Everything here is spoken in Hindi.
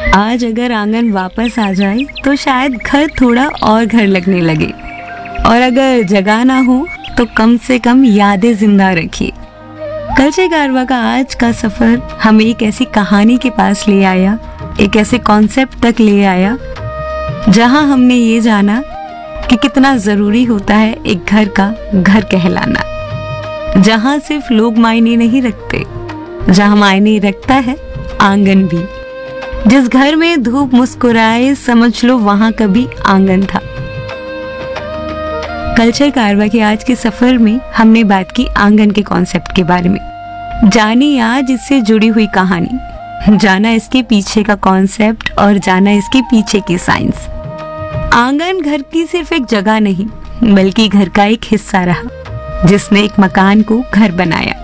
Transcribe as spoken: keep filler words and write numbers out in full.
आज अगर आंगन वापस आ जाए तो शायद घर थोड़ा और घर लगने लगे, और अगर जगह ना हो तो कम से कम यादें जिंदा रखिए। कल्चर कारवां का आज का सफर हमें एक ऐसी कहानी के पास ले आया, एक ऐसे कॉन्सेप्ट तक ले आया जहां हमने ये जाना कि कितना जरूरी होता है एक घर का घर कहलाना, जहां सिर्फ लोग मायने नहीं रखते, जहां मायने रखता है आंगन भी। जिस घर में धूप मुस्कुराए समझ लो वहां कभी आंगन था। कल्चर कारवां के आज के सफर में हमने बात की आंगन के कॉन्सेप्ट के बारे में, जानी आज इससे जुड़ी हुई कहानी, जाना इसके पीछे का कॉन्सेप्ट और जाना इसके पीछे की साइंस। आंगन घर की सिर्फ एक जगह नहीं बल्कि घर का एक हिस्सा रहा, जिसने एक मकान को घर बनाया।